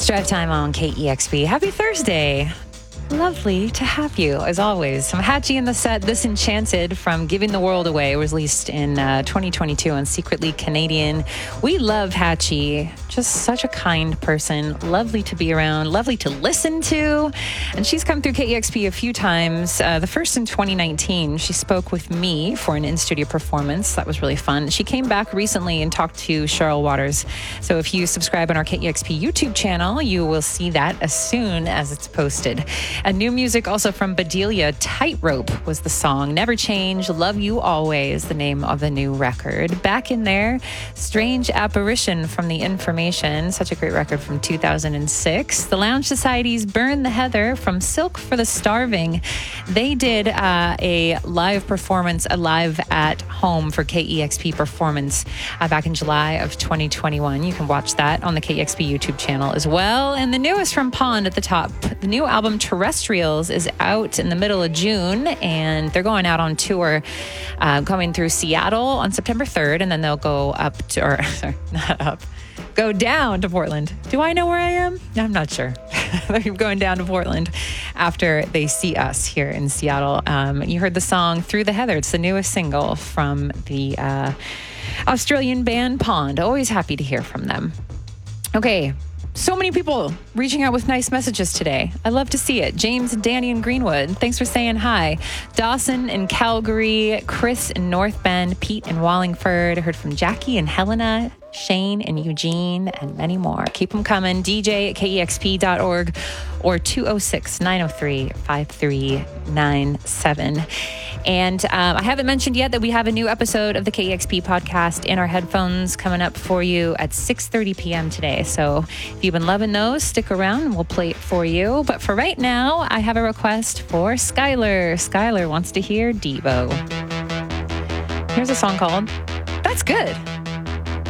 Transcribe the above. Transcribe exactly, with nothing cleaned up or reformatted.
Drive Time on K E X P. Happy Thursday. Lovely to have you, as always. I'm Hatchie in the set. This Enchanted from Giving the World Away was released in uh, twenty twenty-two on Secretly Canadian. We love Hatchie. Just such a kind person. Lovely to be around. Lovely to listen to. And she's come through K E X P a few times. Uh, the first in twenty nineteen, she spoke with me for an in-studio performance. That was really fun. She came back recently and talked to Cheryl Waters. So if you subscribe on our K E X P YouTube channel, you will see that as soon as it's posted. And new music also from Bedelia. Tightrope was the song. Never Change, Love You Always, the name of the new record. Back in there, Strange Apparition from The Information, such a great record from two thousand six. The Lounge Society's Burn the Heather from Silk for the Starving. They did uh, a live performance, a live at home for K E X P performance uh, back in July of twenty twenty-one. You can watch that on the K E X P YouTube channel as well. And the newest from Pond at the top, the new album Terrestrials is out in the middle of June, and they're going out on tour, uh, coming through Seattle on September third, and then they'll go up to, or sorry, not up, go down to Portland. Do I know where I am? I'm not sure. They're going down to Portland after they see us here in Seattle. Um, you heard the song Through the Heather. It's the newest single from the uh, Australian band Pond. Always happy to hear from them. Okay. So many people reaching out with nice messages today. I love to see it. James and Danny in Greenwood, thanks for saying hi. Dawson in Calgary, Chris in North Bend, Pete in Wallingford. I heard from Jackie and Helena, Shane and Eugene, and many more. Keep them coming. D J at K E X P dot org or two oh six, nine oh three, five three nine seven. And um, I haven't mentioned yet that we have a new episode of the K E X P podcast in our headphones coming up for you at six thirty p.m. today. So if you've been loving those, stick around and we'll play it for you. But for right now, I have a request for Skylar. Skylar wants to hear Devo. Here's a song called That's Good.